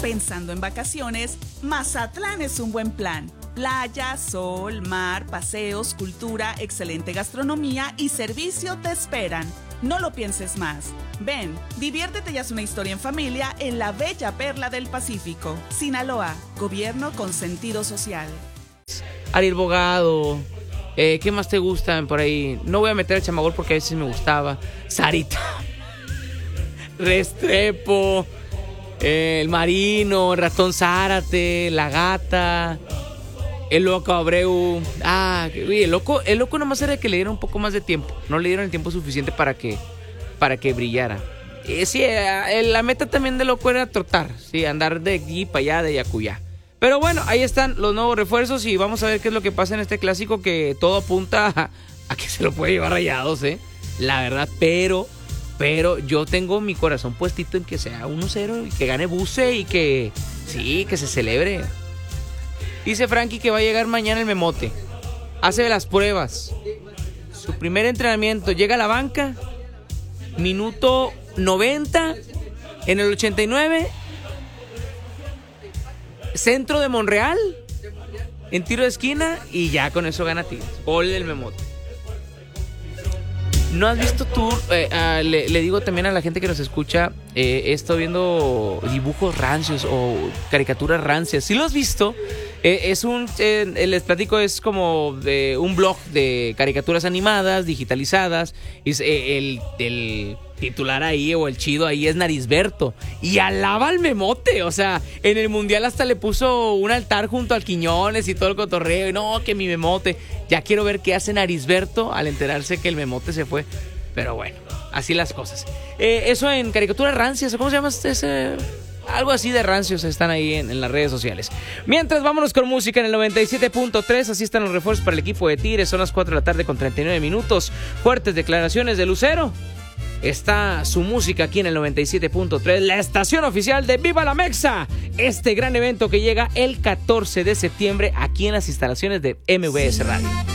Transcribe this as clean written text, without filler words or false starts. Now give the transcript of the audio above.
Pensando en vacaciones, Mazatlán es un buen plan. Playa, sol, mar, paseos, cultura, excelente gastronomía y servicio te esperan. No lo pienses más. Ven, diviértete y haz una historia en familia en la bella perla del Pacífico. Sinaloa, gobierno con sentido social. Ariel Bogado, ¿qué más te gustan por ahí? No voy a meter el Chamagol porque a veces me gustaba. Sarita, Restrepo, el Marino, el Ratón Zárate, la Gata, el Loco Abreu. El loco nomás era que le dieron un poco más de tiempo. No le dieron el tiempo suficiente para que brillara. Sí, la meta también de Loco era trotar, sí, andar de aquí para allá, de allá acullá. Pero bueno, ahí están los nuevos refuerzos y vamos a ver qué es lo que pasa en este clásico, que todo apunta a que se lo puede llevar Rayados, la verdad, pero yo tengo mi corazón puestito en que sea 1-0 y que gane Buse y que se celebre. Dice Frankie que va a llegar mañana el Memote. Hace las pruebas. Su primer entrenamiento, llega a la banca, minuto 90, en el 89, centro de Monreal, en tiro de esquina, y ya con eso gana Tigres. Gol del Memote. ¿No has visto tú? Le digo también a la gente que nos escucha, he estado viendo dibujos rancios o caricaturas rancias. ¿Sí lo has visto? Les platico, es como un blog de caricaturas animadas, digitalizadas. El titular ahí, o el chido ahí, es Narizberto. Y alaba al Memote. O sea, en el Mundial hasta le puso un altar junto al Quiñones y todo el cotorreo. Y no, que mi Memote. Ya quiero ver qué hace Narizberto al enterarse que el Memote se fue. Pero bueno, así las cosas. Eso en caricaturas rancias, ¿cómo se llama ese? Algo así de rancios están ahí en las redes sociales. Mientras, vámonos con música en el 97.3. Así están los refuerzos para el equipo de Tigres. Son las 4 de la tarde con 39 minutos. Fuertes declaraciones de Lucero. Está su música aquí en el 97.3, la estación oficial de Viva la Mexa. Este gran evento que llega el 14 de septiembre aquí en las instalaciones de MBS Radio.